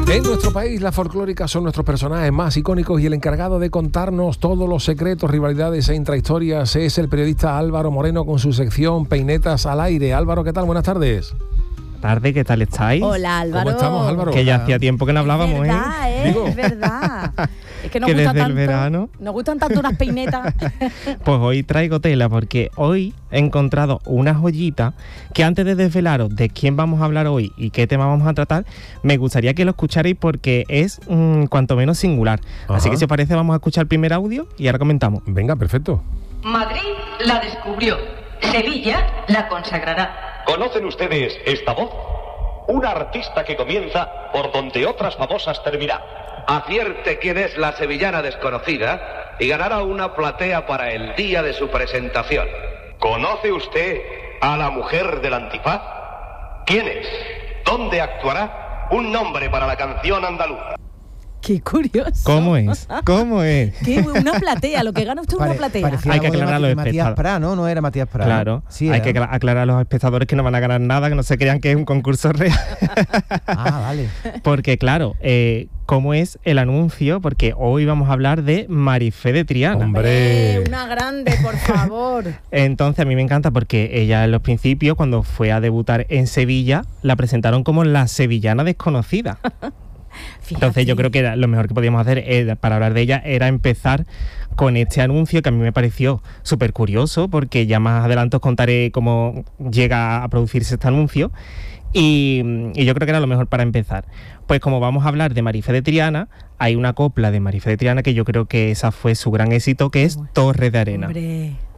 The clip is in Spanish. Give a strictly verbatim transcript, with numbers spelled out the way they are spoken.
En nuestro país, las folclóricas son nuestros personajes más icónicos y el encargado de contarnos todos los secretos, rivalidades e intrahistorias es el periodista Álvaro Moreno con su sección Peinetas al Aire. Álvaro, ¿qué tal? Buenas tardes. Tarde, ¿qué tal estáis? Hola, Álvaro. ¿Cómo estamos, Álvaro? Que ya hacía tiempo que no hablábamos, es verdad, ¿eh? ¿eh? Digo. Es verdad. Es que nos Que gusta desde el tanto, verano. nos gustan tanto unas peinetas. Pues hoy traigo tela porque hoy he encontrado una joyita que antes de desvelaros de quién vamos a hablar hoy y qué tema vamos a tratar, me gustaría que lo escucharais porque es mmm, cuanto menos singular. Ajá. Así que si os parece vamos a escuchar el primer audio y ahora comentamos. Venga, perfecto. Madrid la descubrió, Sevilla la consagrará. ¿Conocen ustedes esta voz? Una artista que comienza por donde otras famosas terminan. Acierte quién es la sevillana desconocida y ganará una platea para el día de su presentación. ¿Conoce usted a la mujer del antifaz? ¿Quién es? ¿Dónde actuará? Un nombre para la canción andaluza. Qué curioso. ¿Cómo es? ¿Cómo es? Qué una platea, lo que gana usted es una Pare- platea. parecía Hay que algo de aclarar a Mati- los Matías espectadores. Prat, ¿no? No era Matías Prat. Claro, Sí, hay era. que acla- aclarar a los espectadores que no van a ganar nada, que no se crean que es un concurso real. Ah, vale. Porque claro, eh, ¿cómo es el anuncio? Porque hoy vamos a hablar de Marifé de Triana. Hombre. Eh, una grande, por favor. Entonces a mí me encanta porque ella en los principios, cuando fue a debutar en Sevilla, la presentaron como la sevillana desconocida. Fíjate. Entonces yo creo que era lo mejor que podíamos hacer era, para hablar de ella era empezar con este anuncio que a mí me pareció súper curioso porque ya más adelante os contaré cómo llega a producirse este anuncio y, y yo creo que era lo mejor para empezar. Pues como vamos a hablar de Marifé de Triana, hay una copla de Marifé de Triana que yo creo que esa fue su gran éxito, que es Torre de Arena. Hombre.